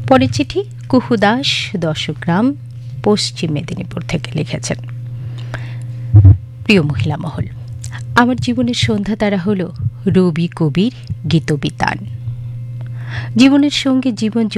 পরের চিঠি কুহুদাস, দশগ্রাম, পশ্চিম মেদিনীপুর থেকে লিখেছেন। প্রিয় মহিলা মহল, আমার জীবনের সন্ধ্যা তারা হল রবি কবির গীতবিতান। জীবনের সঙ্গে জীবন